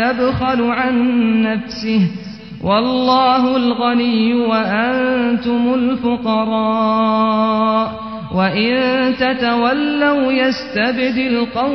يبخل عن نفسه والله الغني وأنتم الفقراء وإن تتولوا يستبدل قوما